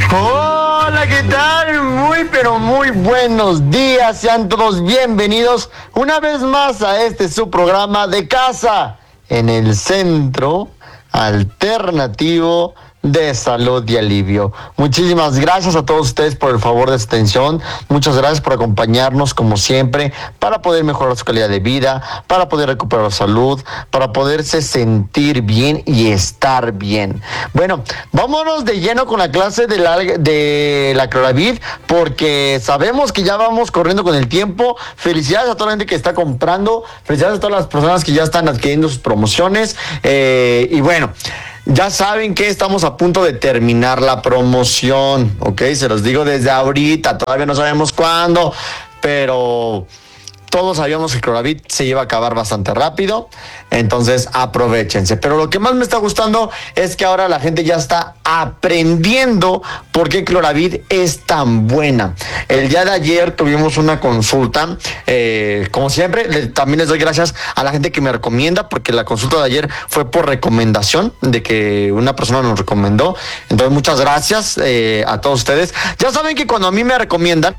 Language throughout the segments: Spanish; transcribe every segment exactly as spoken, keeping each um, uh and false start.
Hola, ¿qué tal? Muy pero muy buenos días, sean todos bienvenidos una vez más a este su programa de casa en el Centro Alternativo de Salud y Alivio. Muchísimas gracias a todos ustedes por el favor de su atención. Muchas gracias por acompañarnos como siempre para poder mejorar su calidad de vida, para poder recuperar la salud, para poderse sentir bien y estar bien. Bueno, vámonos de lleno con la clase de la, de la Cloravid, porque sabemos que ya vamos corriendo con el tiempo. Felicidades a toda la gente que está comprando, felicidades a todas las personas que ya están adquiriendo sus promociones, eh, y bueno, ya saben que estamos a punto de terminar la promoción, ¿ok? Se los digo desde ahorita, todavía no sabemos cuándo, pero todos sabíamos que el Cloravid se iba a acabar bastante rápido, entonces aprovéchense. Pero lo que más me está gustando es que ahora la gente ya está aprendiendo por qué Cloravid es tan buena. El día de ayer tuvimos una consulta, eh, como siempre, le, también les doy gracias a la gente que me recomienda, porque la consulta de ayer fue por recomendación, de que una persona nos recomendó. Entonces muchas gracias eh, a todos ustedes. Ya saben que cuando a mí me recomiendan,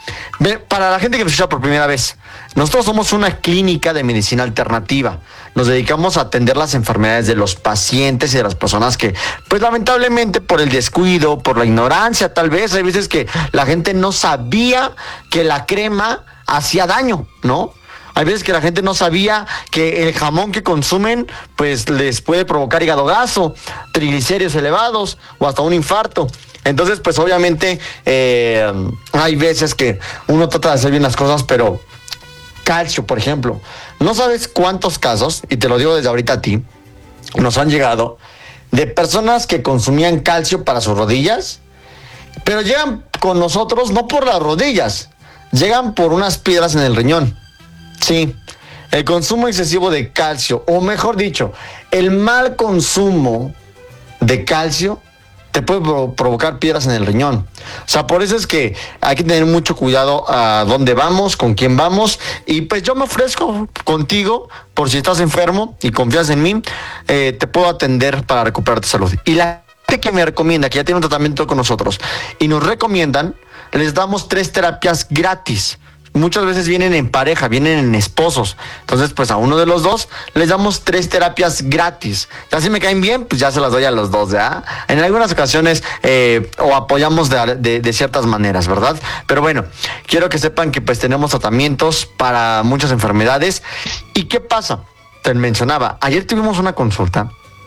para la gente que me escucha por primera vez, nosotros somos una clínica de medicina alternativa. Nos dedicamos a atender las enfermedades de los pacientes y de las personas que, pues lamentablemente por el descuido, por la ignorancia tal vez, hay veces que la gente no sabía que la crema hacía daño, ¿no? Hay veces que la gente no sabía que el jamón que consumen pues les puede provocar hígado graso, triglicéridos elevados o hasta un infarto. Entonces pues obviamente eh, hay veces que uno trata de hacer bien las cosas, pero calcio, por ejemplo, no sabes cuántos casos, y te lo digo desde ahorita a ti, nos han llegado de personas que consumían calcio para sus rodillas, pero llegan con nosotros no por las rodillas, llegan por unas piedras en el riñón. Sí, el consumo excesivo de calcio, o mejor dicho, el mal consumo de calcio te puede pro- provocar piedras en el riñón. O sea, por eso es que hay que tener mucho cuidado a dónde vamos, con quién vamos. Y pues yo me ofrezco contigo, por si estás enfermo y confías en mí, eh, te puedo atender para recuperar tu salud. Y la gente que me recomienda, que ya tiene un tratamiento con nosotros, y nos recomiendan, les damos tres terapias gratis. Muchas veces vienen en pareja, vienen en esposos. Entonces, pues a uno de los dos les damos tres terapias gratis. Ya si me caen bien, pues ya se las doy a los dos, ¿ya? En algunas ocasiones eh, o apoyamos de, de, de ciertas maneras, ¿verdad? Pero bueno, quiero que sepan que pues tenemos tratamientos para muchas enfermedades. ¿Y qué pasa? Te mencionaba, ayer tuvimos una consulta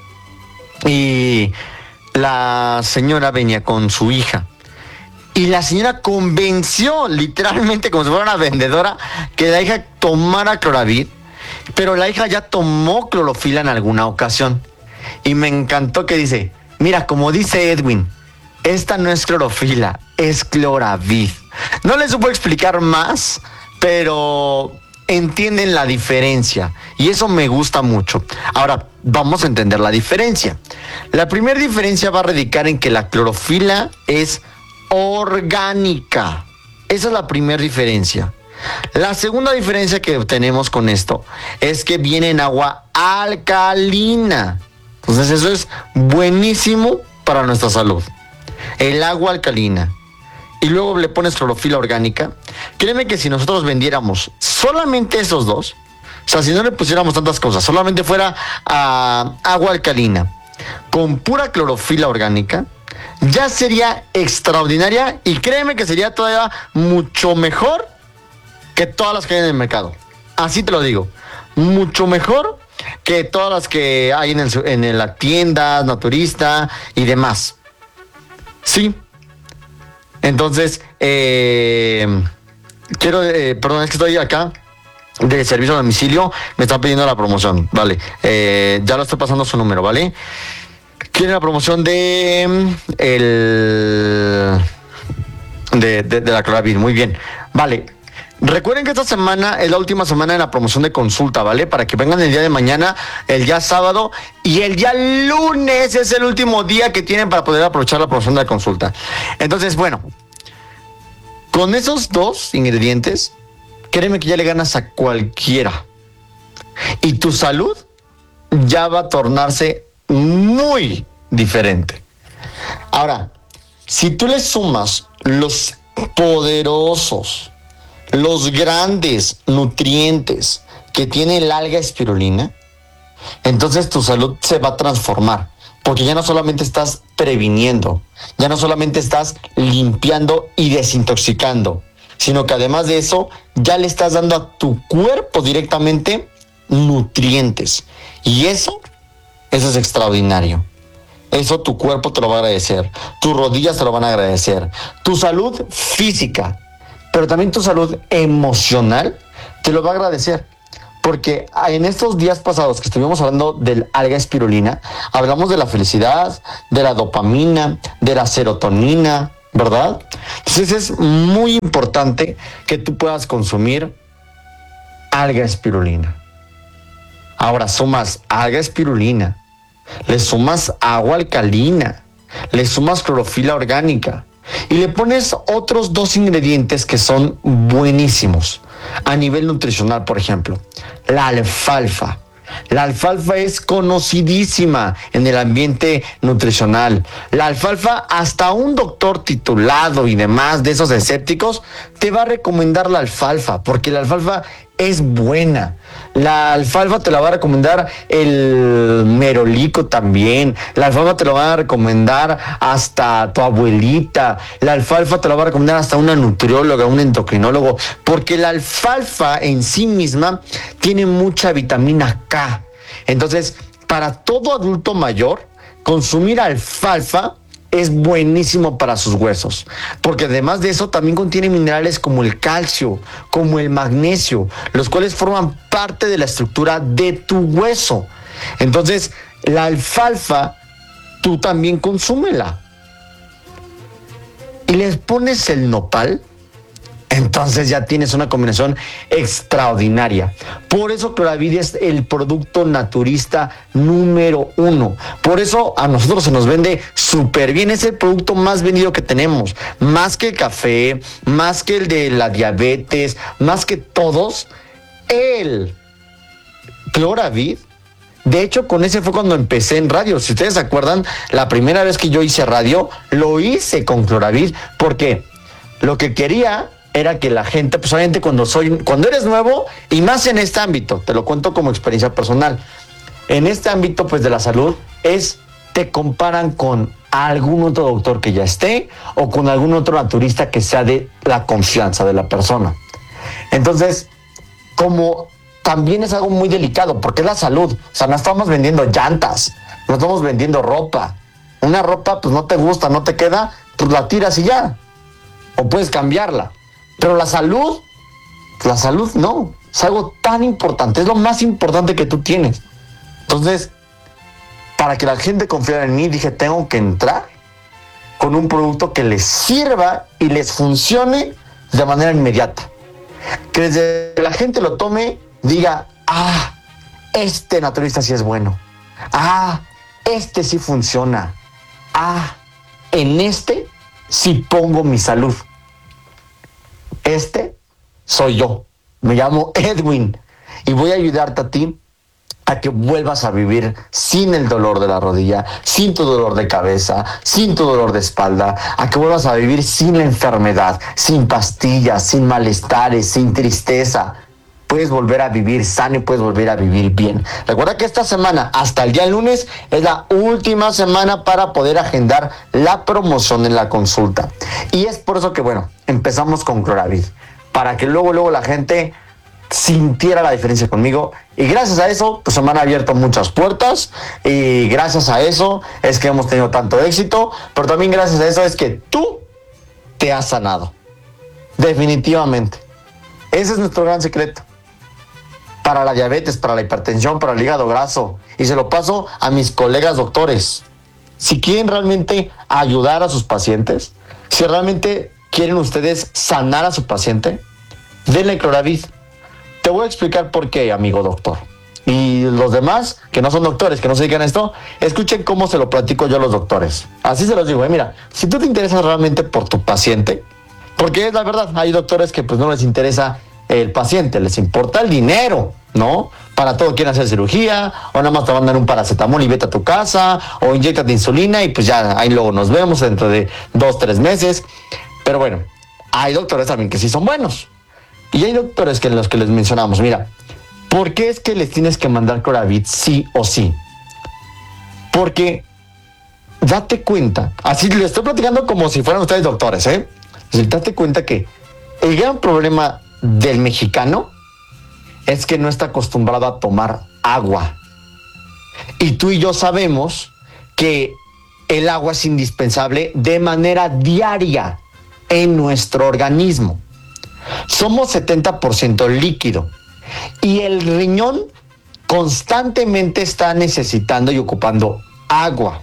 y la señora venía con su hija. Y la señora convenció, literalmente como si fuera una vendedora, que la hija tomara Cloravid, pero la hija ya tomó clorofila en alguna ocasión. Y me encantó que dice, mira, como dice Edwin, esta no es clorofila, es Cloravid. No les supo explicar más, pero entienden la diferencia. Y eso me gusta mucho. Ahora, vamos a entender la diferencia. La primera diferencia va a radicar en que la clorofila es orgánica. Esa es la primera diferencia. La segunda diferencia que tenemos con esto es que viene en agua alcalina. Entonces eso es buenísimo para nuestra salud. El agua alcalina. Y luego le pones clorofila orgánica. Créeme que si nosotros vendiéramos solamente esos dos, o sea, si no le pusiéramos tantas cosas, solamente fuera uh, agua alcalina con pura clorofila orgánica, ya sería extraordinaria, y créeme que sería todavía mucho mejor que todas las que hay en el mercado. Así te lo digo, mucho mejor que todas las que hay en, el, en la tienda naturista y demás. Sí. Entonces, eh, quiero, eh, perdón, es que estoy acá de servicio a domicilio, me están pidiendo la promoción, vale, eh, ya lo estoy pasando su número, ¿vale? Quieren la promoción de el de, de, de la Cloravid, muy bien, vale. Recuerden que esta semana es la última semana de la promoción de consulta, ¿vale? Para que vengan el día de mañana, el día sábado y el día lunes es el último día que tienen para poder aprovechar la promoción de la consulta. Entonces, bueno, con esos dos ingredientes, créeme que ya le ganas a cualquiera. Y tu salud ya va a tornarse muy diferente. Ahora, Si tú le sumas los poderosos, los grandes nutrientes que tiene el alga espirulina, entonces tu salud se va a transformar, porque ya no solamente estás previniendo, ya no solamente estás limpiando y desintoxicando, sino que además de eso ya le estás dando a tu cuerpo directamente nutrientes. Y eso, eso es extraordinario. Eso tu cuerpo te lo va a agradecer, tus rodillas te lo van a agradecer, tu salud física, pero también tu salud emocional te lo va a agradecer. Porque en estos días pasados que estuvimos hablando del alga espirulina, hablamos de la felicidad, de la dopamina, de la serotonina, ¿verdad? Entonces es muy importante que tú puedas consumir alga espirulina. Ahora sumas alga espirulina, le sumas agua alcalina, le sumas clorofila orgánica y le pones otros dos ingredientes que son buenísimos a nivel nutricional. Por ejemplo, la alfalfa. La alfalfa es conocidísima en el ambiente nutricional. La alfalfa, hasta un doctor titulado y demás de esos escépticos te va a recomendar la alfalfa, porque la alfalfa es buena. La alfalfa te la va a recomendar el merolico también. La alfalfa te la va a recomendar hasta tu abuelita. La alfalfa te la va a recomendar hasta una nutrióloga, un endocrinólogo, porque la alfalfa en sí misma tiene mucha vitamina K. Entonces, para todo adulto mayor, consumir alfalfa es buenísimo para sus huesos, porque además de eso también contiene minerales como el calcio, como el magnesio, los cuales forman parte de la estructura de tu hueso. Entonces, la alfalfa, tú también consúmela. Y les pones el nopal, entonces ya tienes una combinación extraordinaria. Por eso Cloravid es el producto naturista número uno. Por eso a nosotros se nos vende súper bien. Es el producto más vendido que tenemos. Más que el café, más que el de la diabetes, más que todos. El Cloravid. De hecho, con ese fue cuando empecé en radio. Si ustedes se acuerdan, la primera vez que yo hice radio, lo hice con Cloravid, porque lo que quería era que la gente, pues obviamente cuando soy, cuando eres nuevo, y más en este ámbito, te lo cuento como experiencia personal, en este ámbito pues de la salud, es, te comparan con algún otro doctor que ya esté, o con algún otro naturista que sea de la confianza de la persona. Entonces, como también es algo muy delicado, porque es la salud, o sea, no estamos vendiendo llantas, no estamos vendiendo ropa. Una ropa, pues no te gusta, no te queda, pues la tiras y ya, o puedes cambiarla. Pero la salud, la salud no, es algo tan importante, es lo más importante que tú tienes. Entonces, para que la gente confiara en mí, dije, tengo que entrar con un producto que les sirva y les funcione de manera inmediata. Que desde que la gente lo tome, diga, ah, este naturista sí es bueno. Ah, este sí funciona. Ah, en este sí pongo mi salud. Este soy yo, me llamo Edwin y voy a ayudarte a ti a que vuelvas a vivir sin el dolor de la rodilla, sin tu dolor de cabeza, sin tu dolor de espalda, a que vuelvas a vivir sin la enfermedad, sin pastillas, sin malestares, sin tristeza. Puedes volver a vivir sano y puedes volver a vivir bien. Recuerda que esta semana, hasta el día lunes, es la última semana para poder agendar la promoción en la consulta. Y es por eso que, bueno, empezamos con Cloravid, para que luego, luego la gente sintiera la diferencia conmigo. Y gracias a eso, pues se me han abierto muchas puertas. Y gracias a eso es que hemos tenido tanto éxito. Pero también gracias a eso es que tú te has sanado. Definitivamente. Ese es nuestro gran secreto. Para la diabetes, para la hipertensión, para el hígado graso. Y se lo paso a mis colegas doctores. Si quieren realmente ayudar a sus pacientes, si realmente quieren ustedes sanar a su paciente, denle Cloravid. Te voy a explicar por qué, amigo doctor. Y los demás, que no son doctores, que no se dedican a esto, escuchen cómo se lo platico yo a los doctores. Así se los digo, eh, mira, si tú te interesas realmente por tu paciente, porque es la verdad, hay doctores que pues no les interesa el paciente, les importa el dinero, ¿no? Para todo quieren hacer cirugía, o nada más te mandan un paracetamol y vete a tu casa, o inyéctate insulina y pues ya, ahí luego nos vemos dentro de dos, tres meses. Pero bueno, hay doctores también que sí son buenos. Y hay doctores que los que les mencionamos, mira, ¿por qué es que les tienes que mandar Coravit sí o sí? Porque date cuenta, así le estoy platicando como si fueran ustedes doctores, ¿eh? Así, date cuenta que el gran problema del mexicano es que no está acostumbrado a tomar agua. Y tú y yo sabemos que el agua es indispensable de manera diaria en nuestro organismo. Somos setenta por ciento líquido y el riñón constantemente está necesitando y ocupando agua.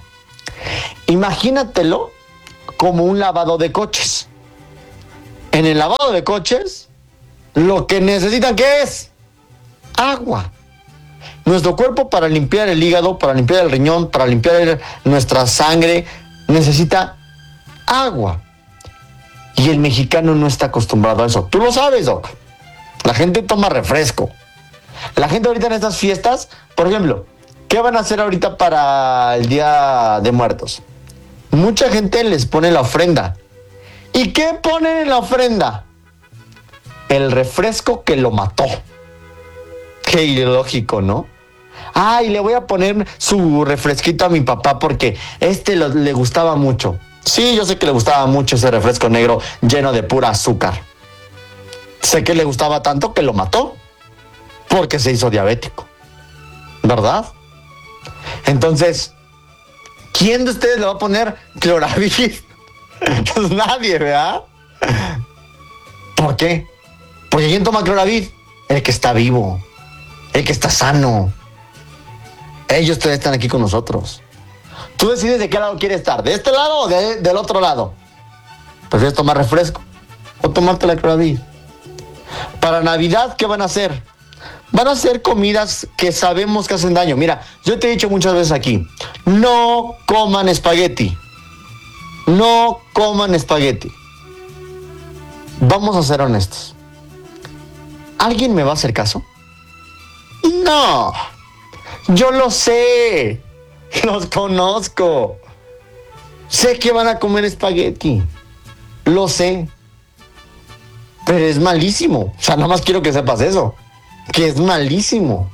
Imagínatelo como un lavado de coches. En el lavado de coches, lo que necesitan, ¿qué es? Agua. Nuestro cuerpo, para limpiar el hígado, para limpiar el riñón, para limpiar el, nuestra sangre, necesita agua. Y el mexicano no está acostumbrado a eso. Tú lo sabes, Doc. La gente toma refresco. La gente ahorita en estas fiestas, por ejemplo, ¿qué van a hacer ahorita para el Día de Muertos? Mucha gente les pone la ofrenda. ¿Y qué ponen en la ofrenda? El refresco que lo mató. Qué ilógico, ¿no? Ay, le voy a poner su refresquito a mi papá porque este lo, le gustaba mucho. Sí, yo sé que le gustaba mucho ese refresco negro lleno de pura azúcar. Sé que le gustaba tanto que lo mató porque se hizo diabético, ¿verdad? Entonces, ¿quién de ustedes le va a poner Cloravit? Pues nadie, ¿verdad? ¿Por qué? Porque ¿quién toma Cloravit? El que está vivo, el que está sano. Ellos todavía están aquí con nosotros. Tú decides de qué lado quieres estar, ¿de este lado o de, del otro lado? ¿Prefieres tomar refresco o tomarte la Cloravit? Para Navidad, ¿qué van a hacer? Van a hacer comidas que sabemos que hacen daño. Mira, yo te he dicho muchas veces aquí, no coman espagueti. No coman espagueti. Vamos a ser honestos. ¿Alguien me va a hacer caso? No. Yo lo sé. Los conozco. Sé que van a comer espagueti. Lo sé. Pero es malísimo. O sea, nada más quiero que sepas eso. Que es malísimo.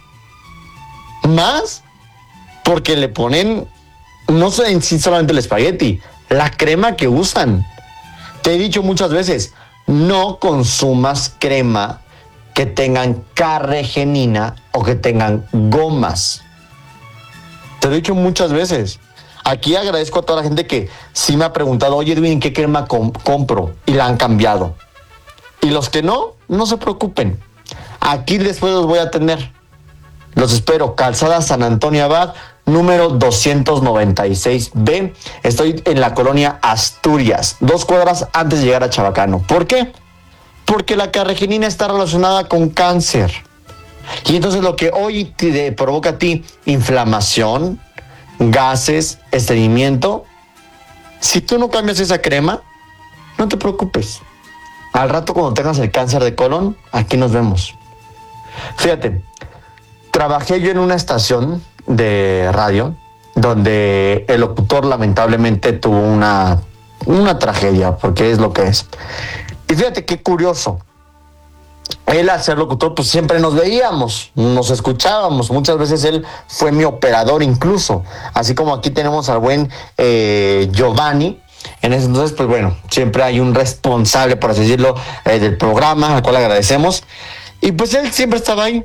Más porque le ponen, no sé en sí solamente el espagueti, la crema que usan. Te he dicho muchas veces, no consumas crema que tengan carregenina o que tengan gomas. Te he dicho muchas veces. Aquí agradezco a toda la gente que sí me ha preguntado, oye Edwin, ¿qué crema com- compro? Y la han cambiado. Y los que no, no se preocupen. Aquí después los voy a atender. Los espero. Calzada San Antonio Abad, número doscientos noventa y seis B. Estoy en la colonia Asturias, dos cuadras antes de llegar a Chabacano. ¿Por qué? Porque la carregenina está relacionada con cáncer. Y entonces lo que hoy te provoca a ti inflamación, gases, estreñimiento, si tú no cambias esa crema, no te preocupes. Al rato cuando tengas el cáncer de colon, aquí nos vemos. Fíjate, trabajé yo en una estación de radio donde el locutor lamentablemente tuvo una, una tragedia, porque es lo que es. Y fíjate qué curioso. Él, al ser locutor, pues siempre nos veíamos, nos escuchábamos. Muchas veces él fue mi operador incluso. Así como aquí tenemos al buen eh, Giovanni. En ese entonces, pues bueno, siempre hay un responsable, por así decirlo, eh, del programa, al cual agradecemos. Y pues él siempre estaba ahí.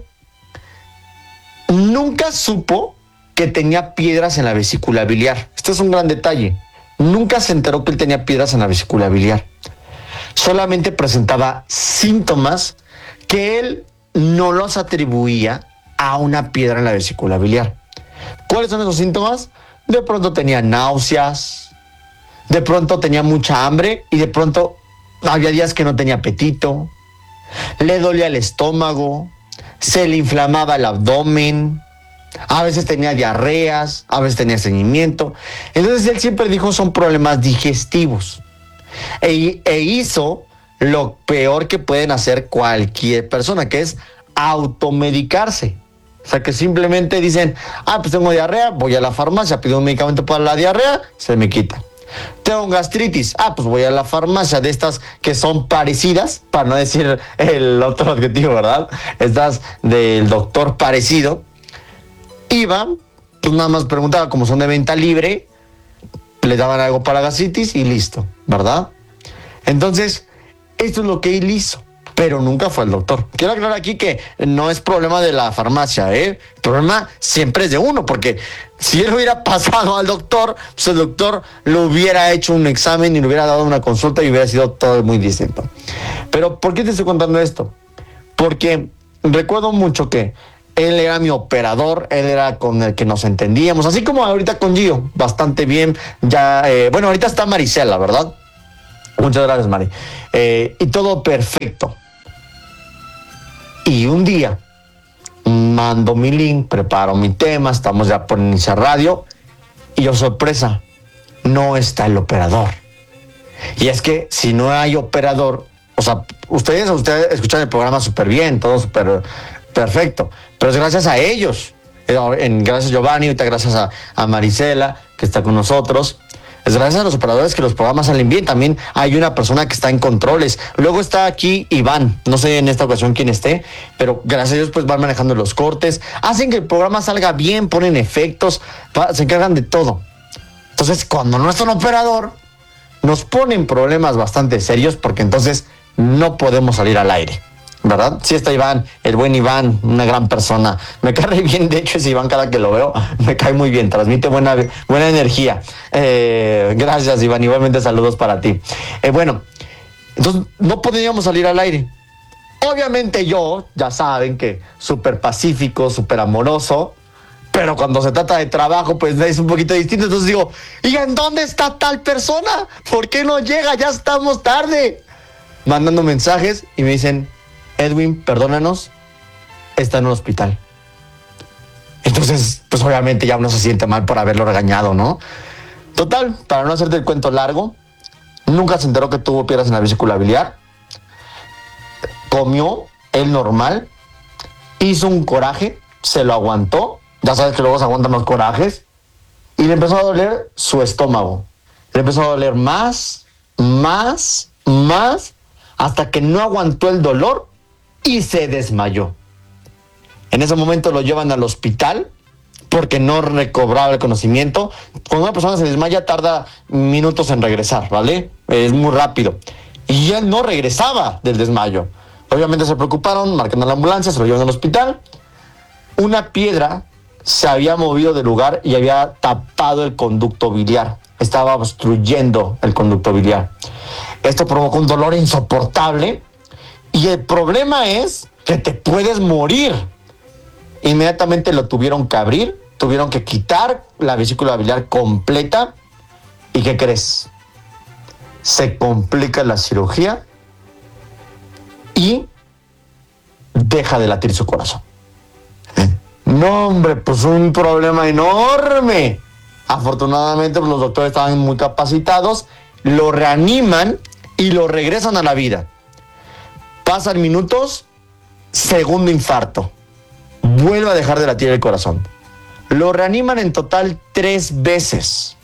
Nunca supo que tenía piedras en la vesícula biliar. Este es un gran detalle. Nunca se enteró que él tenía piedras en la vesícula biliar. Solamente presentaba síntomas que él no los atribuía a una piedra en la vesícula biliar. ¿Cuáles son esos síntomas? De pronto tenía náuseas, de pronto tenía mucha hambre y de pronto había días que no tenía apetito, le dolía el estómago, se le inflamaba el abdomen, a veces tenía diarreas, a veces tenía estreñimiento. Entonces él siempre dijo son problemas digestivos. E, e hizo lo peor que pueden hacer cualquier persona, que es automedicarse. O sea, que simplemente dicen, ah, pues tengo diarrea, voy a la farmacia, pido un medicamento para la diarrea, se me quita. Tengo gastritis, ah, pues voy a la farmacia, de estas que son parecidas, para no decir el otro adjetivo, ¿verdad? Estas del doctor parecido. Iba, pues nada más preguntaba, como son de venta libre, le daban algo para gastritis y listo, ¿verdad? Entonces, esto es lo que él hizo, pero nunca fue al doctor. Quiero aclarar aquí que no es problema de la farmacia, ¿eh? El problema siempre es de uno, porque si él hubiera pasado al doctor, pues el doctor le hubiera hecho un examen y le hubiera dado una consulta y hubiera sido todo muy distinto. Pero, ¿por qué te estoy contando esto? Porque recuerdo mucho que él era mi operador, él era con el que nos entendíamos, así como ahorita con Gio, bastante bien. Ya, eh, bueno, ahorita está Marisela, ¿verdad? Muchas gracias, Mari. Eh, y todo perfecto. Y un día mando mi link, preparo mi tema, estamos ya por iniciar radio, y yo, sorpresa, no está el operador. Y es que si no hay operador, o sea, ustedes, ustedes escuchan el programa súper bien, todo súper perfecto, pero es gracias a ellos. En, gracias a Giovanni, ahorita gracias a, a Marisela, que está con nosotros. Es gracias a los operadores que los programas salen bien. También hay una persona que está en controles. Luego está aquí Iván, no sé en esta ocasión quién esté, pero gracias a ellos pues van manejando los cortes, hacen que el programa salga bien, ponen efectos, se encargan de todo. Entonces, cuando no está un operador, nos ponen problemas bastante serios, porque entonces no podemos salir al aire, ¿verdad? Sí está Iván, el buen Iván, una gran persona. Me cae bien, de hecho, ese Iván, cada que lo veo, me cae muy bien, transmite buena, buena energía. Eh, gracias, Iván, igualmente saludos para ti. Eh, bueno, entonces no podíamos salir al aire. Obviamente yo, ya saben que súper pacífico, súper amoroso, pero cuando se trata de trabajo, pues es un poquito distinto. Entonces digo, ¿y en dónde está tal persona? ¿Por qué no llega? Ya estamos tarde. Mandando mensajes y me dicen, Edwin, perdónanos, está en un hospital. Entonces, pues obviamente ya uno se siente mal por haberlo regañado, ¿no? Total, para no hacerte el cuento largo, nunca se enteró que tuvo piedras en la vesícula biliar. Comió el normal, hizo un coraje, se lo aguantó. Ya sabes que luego se aguantan los corajes. Y le empezó a doler su estómago. Le empezó a doler más, más, más, hasta que no aguantó el dolor y se desmayó. En ese momento lo llevan al hospital porque no recobraba el conocimiento. Cuando una persona se desmaya tarda minutos en regresar, ¿vale? Es muy rápido. Y él no regresaba del desmayo. Obviamente se preocuparon, marcando la ambulancia, se lo llevan al hospital. Una piedra se había movido del lugar y había tapado el conducto biliar. Estaba obstruyendo el conducto biliar. Esto provocó un dolor insoportable. Y el problema es que te puedes morir. Inmediatamente lo tuvieron que abrir, tuvieron que quitar la vesícula biliar completa. ¿Y qué crees? Se complica la cirugía y deja de latir su corazón. No, hombre, pues un problema enorme. Afortunadamente, pues los doctores estaban muy capacitados, lo reaniman y lo regresan a la vida. Pasan minutos, segundo infarto. Vuelve a dejar de latir el corazón. Lo reaniman en total tres veces.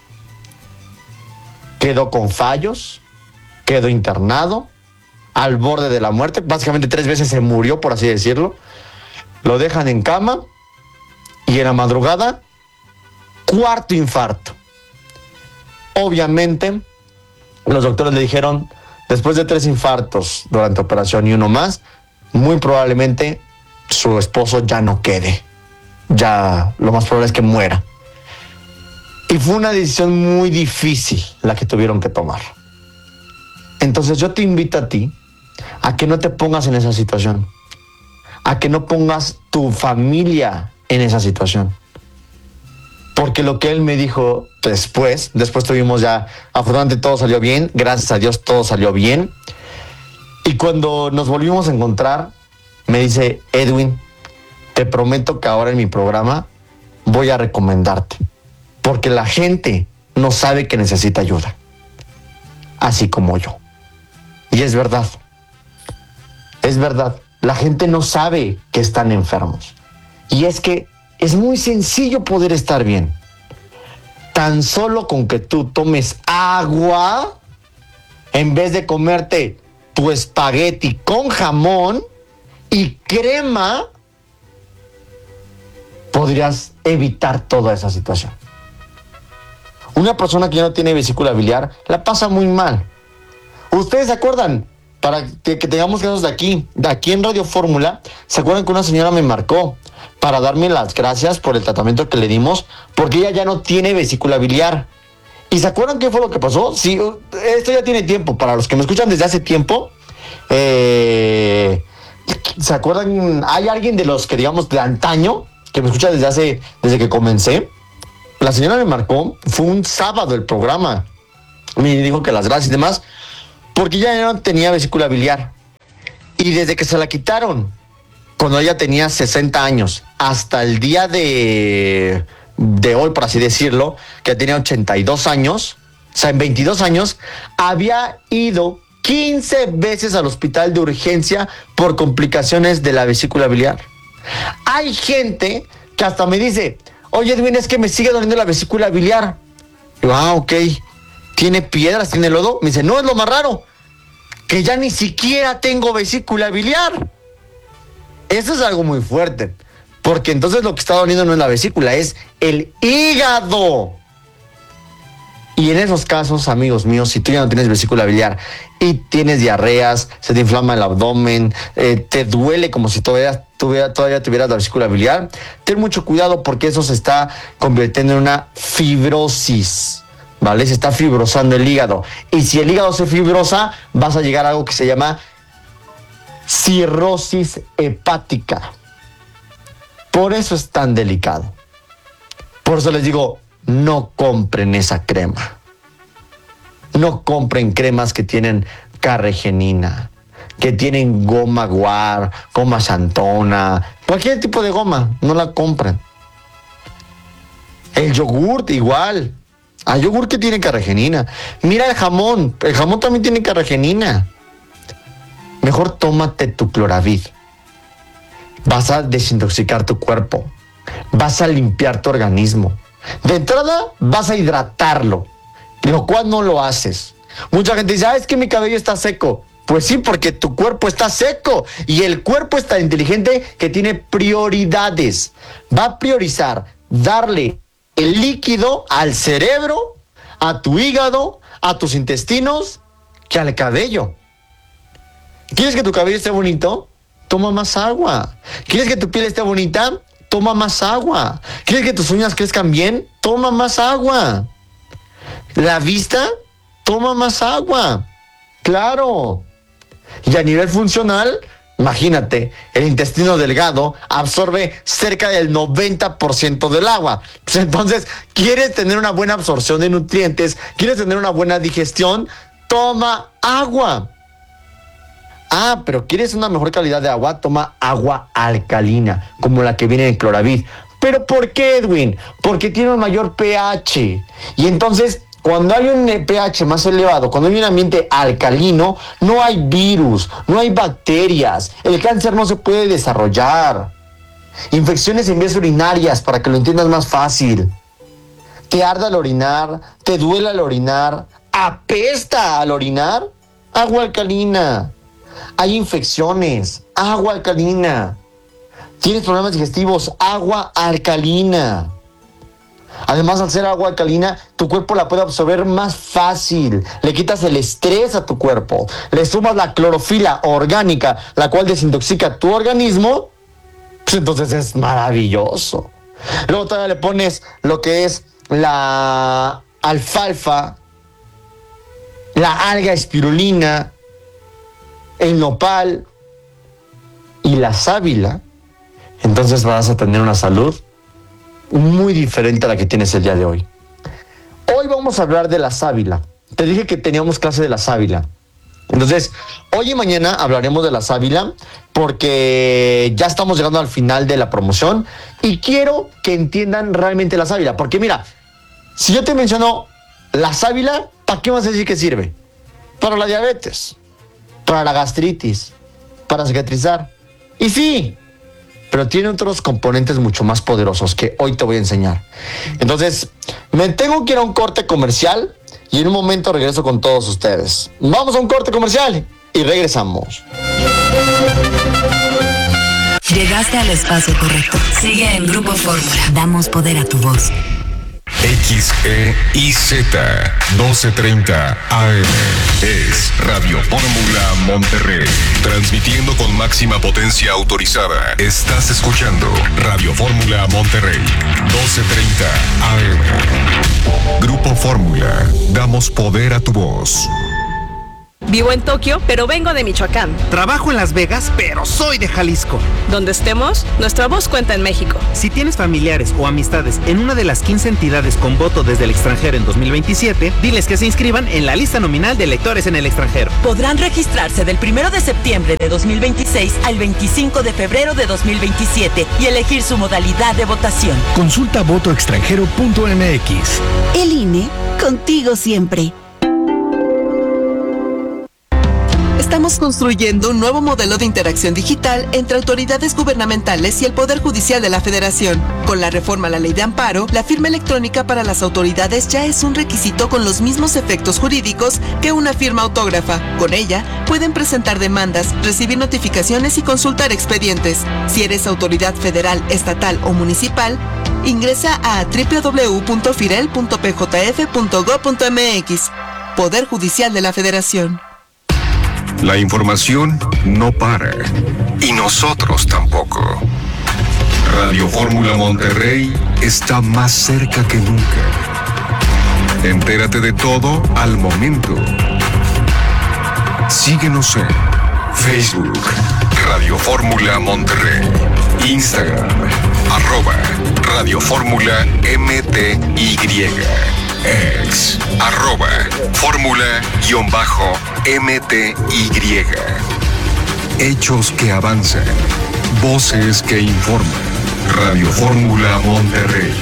Quedó con fallos, quedó internado, al borde de la muerte. Básicamente tres veces se murió, por así decirlo. Lo dejan en cama y en la madrugada, cuarto infarto. Obviamente, los doctores le dijeron, después de tres infartos durante la operación y uno más, muy probablemente su esposo ya no quede. Ya lo más probable es que muera. Y fue una decisión muy difícil la que tuvieron que tomar. Entonces yo te invito a ti a que no te pongas en esa situación. A que no pongas tu familia en esa situación. Porque lo que él me dijo después, después tuvimos ya, afortunadamente todo salió bien, gracias a Dios todo salió bien. Y cuando nos volvimos a encontrar, me dice, Edwin, te prometo que ahora en mi programa voy a recomendarte. Porque la gente no sabe que necesita ayuda. Así como yo. Y es verdad. Es verdad. La gente no sabe que están enfermos. Y es que es muy sencillo poder estar bien. Tan solo con que tú tomes agua, en vez de comerte tu espagueti con jamón y crema, podrías evitar toda esa situación. Una persona que ya no tiene vesícula biliar la pasa muy mal. ¿Ustedes se acuerdan? Para que, que tengamos casos de aquí, de aquí en Radio Fórmula, ¿se acuerdan que una señora me marcó para darme las gracias por el tratamiento que le dimos? Porque ella ya no tiene vesícula biliar. ¿Y se acuerdan qué fue lo que pasó? Sí, esto ya tiene tiempo. Para los que me escuchan desde hace tiempo, eh, ¿se acuerdan? Hay alguien de los que, digamos, de antaño, que me escucha desde hace, desde que comencé. La señora me marcó, fue un sábado el programa. Me dijo que las gracias y demás, porque ya no tenía vesícula biliar. Y desde que se la quitaron, cuando ella tenía sesenta años, hasta el día de, de hoy, por así decirlo, que tenía ochenta y dos años, o sea, en veintidós años, había ido quince veces al hospital de urgencia por complicaciones de la vesícula biliar. Hay gente que hasta me dice, oye, Edwin, es que me sigue doliendo la vesícula biliar. Y yo, ah, ok. ¿Tiene piedras? ¿Tiene lodo? Me dice, no, es lo más raro, que ya ni siquiera tengo vesícula biliar. Eso es algo muy fuerte, porque entonces lo que está doliendo no es la vesícula, es el hígado. Y en esos casos, amigos míos, si tú ya no tienes vesícula biliar y tienes diarreas, se te inflama el abdomen, eh, te duele como si todavía, tuviera, todavía tuvieras la vesícula biliar, ten mucho cuidado porque eso se está convirtiendo en una fibrosis. ¿Vale? Se está fibrosando el hígado. Y si el hígado se fibrosa, vas a llegar a algo que se llama cirrosis hepática. Por eso es tan delicado. Por eso les digo, no compren esa crema. No compren cremas que tienen carregenina, que tienen goma guar, goma xantona, cualquier tipo de goma, no la compren. El yogurt igual. Hay yogur que tiene carragenina. Mira el jamón. El jamón también tiene carragenina. Mejor tómate tu Cloravid. Vas a desintoxicar tu cuerpo. Vas a limpiar tu organismo. De entrada, vas a hidratarlo, lo cual no lo haces. Mucha gente dice, ah, es que mi cabello está seco. Pues sí, porque tu cuerpo está seco. Y el cuerpo es tan inteligente que tiene prioridades. Va a priorizar darle el líquido al cerebro, a tu hígado, a tus intestinos, que al cabello. ¿Quieres que tu cabello esté bonito? Toma más agua. ¿Quieres que tu piel esté bonita? Toma más agua. ¿Quieres que tus uñas crezcan bien? Toma más agua. La vista, toma más agua. Claro. Y a nivel funcional, imagínate, el intestino delgado absorbe cerca del noventa por ciento del agua. Pues entonces, ¿quieres tener una buena absorción de nutrientes? ¿Quieres tener una buena digestión? Toma agua. Ah, pero ¿quieres una mejor calidad de agua? Toma agua alcalina, como la que viene en Cloravid. ¿Pero por qué, Edwin? Porque tiene un mayor pH. Y entonces, cuando hay un pH más elevado, cuando hay un ambiente alcalino, no hay virus, no hay bacterias, el cáncer no se puede desarrollar. Infecciones en vías urinarias, para que lo entiendas más fácil. Te arde al orinar, te duele al orinar, apesta al orinar, agua alcalina. Hay infecciones, agua alcalina. Tienes problemas digestivos, agua alcalina. Además, al ser agua alcalina, tu cuerpo la puede absorber más fácil. Le quitas el estrés a tu cuerpo. Le sumas la clorofila orgánica, la cual desintoxica tu organismo. Pues entonces es maravilloso. Luego todavía le pones lo que es la alfalfa, la alga espirulina, el nopal y la sábila. Entonces vas a tener una salud muy diferente a la que tienes el día de hoy. Hoy vamos a hablar de la sábila. Te dije que teníamos clase de la sábila. Entonces, hoy y mañana hablaremos de la sábila porque ya estamos llegando al final de la promoción y quiero que entiendan realmente la sábila. Porque mira, si yo te menciono la sábila, ¿para qué vas a decir que sirve? Para la diabetes. para la gastritis, para cicatrizar. Y sí, pero tiene otros componentes mucho más poderosos que hoy te voy a enseñar. Entonces, me tengo que ir a un corte comercial y en un momento regreso con todos ustedes. Vamos a un corte comercial y regresamos. Llegaste al espacio correcto. Sigue en Grupo Fórmula. Damos poder a tu voz. X E I Z doce treinta A M es Radio Fórmula Monterrey, transmitiendo con máxima potencia autorizada. Estás escuchando Radio Fórmula Monterrey, doce treinta A M. Grupo Fórmula, damos poder a tu voz. Vivo en Tokio, pero vengo de Michoacán. Trabajo en Las Vegas, pero soy de Jalisco. Donde estemos, nuestra voz cuenta en México. Si tienes familiares o amistades en una de las quince entidades con voto desde el extranjero en dos mil veintisiete, diles que se inscriban en la lista nominal de electores en el extranjero. Podrán registrarse del primero de septiembre de dos mil veintiséis al veinticinco de febrero de dos mil veintisiete y elegir su modalidad de votación. Consulta voto extranjero punto m x. El I N E, contigo siempre. Estamos construyendo un nuevo modelo de interacción digital entre autoridades gubernamentales y el Poder Judicial de la Federación. Con la reforma a la Ley de Amparo, la firma electrónica para las autoridades ya es un requisito con los mismos efectos jurídicos que una firma autógrafa. Con ella, pueden presentar demandas, recibir notificaciones y consultar expedientes. Si eres autoridad federal, estatal o municipal, ingresa a doble u doble u doble u punto firel punto p j f punto gob punto m x. Poder Judicial de la Federación. La información no para, y nosotros tampoco. Radio Fórmula Monterrey está más cerca que nunca. Entérate de todo al momento. Síguenos en Facebook, Radio Fórmula Monterrey, Instagram, arroba Radio Fórmula M T Y, ex, arroba Fórmula-M T Y. Hechos que avanzan, voces que informan. Radio Fórmula Monterrey.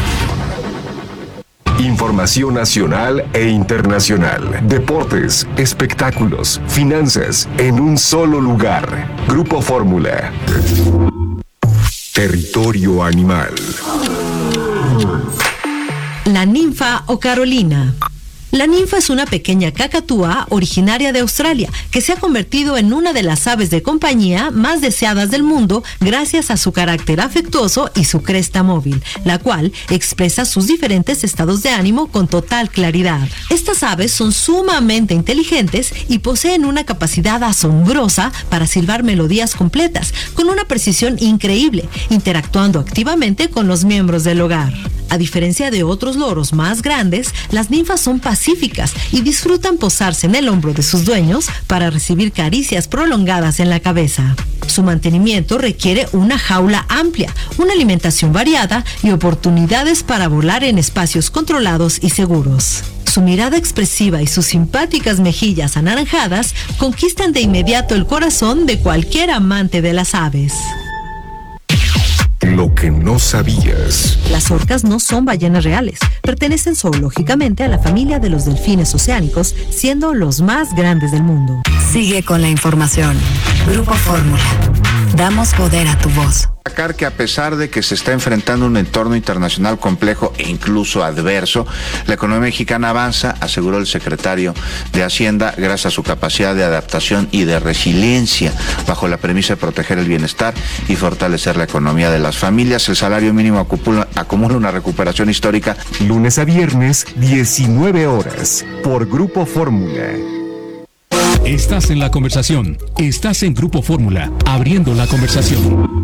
Información nacional e internacional. Deportes, espectáculos, finanzas, en un solo lugar. Grupo Fórmula. Territorio animal. La ninfa o Carolina. La ninfa es una pequeña cacatúa originaria de Australia que se ha convertido en una de las aves de compañía más deseadas del mundo gracias a su carácter afectuoso y su cresta móvil, la cual expresa sus diferentes estados de ánimo con total claridad. Estas aves son sumamente inteligentes y poseen una capacidad asombrosa para silbar melodías completas con una precisión increíble, interactuando activamente con los miembros del hogar. A diferencia de otros loros más grandes, las ninfas son pacíficas y disfrutan posarse en el hombro de sus dueños para recibir caricias prolongadas en la cabeza. Su mantenimiento requiere una jaula amplia, una alimentación variada y oportunidades para volar en espacios controlados y seguros. Su mirada expresiva y sus simpáticas mejillas anaranjadas conquistan de inmediato el corazón de cualquier amante de las aves. Lo que no sabías. Las orcas no son ballenas reales. Pertenecen zoológicamente a la familia de los delfines oceánicos, siendo los más grandes del mundo. Sigue con la información. Grupo Fórmula. Damos poder a tu voz. Destacar que a pesar de que se está enfrentando un entorno internacional complejo e incluso adverso, la economía mexicana avanza, aseguró el secretario de Hacienda, gracias a su capacidad de adaptación y de resiliencia, bajo la premisa de proteger el bienestar y fortalecer la economía de las familias. El salario mínimo acumula, acumula una recuperación histórica. Lunes a viernes, diecinueve horas, por Grupo Fórmula. Estás en la conversación. Estás en Grupo Fórmula, abriendo la conversación.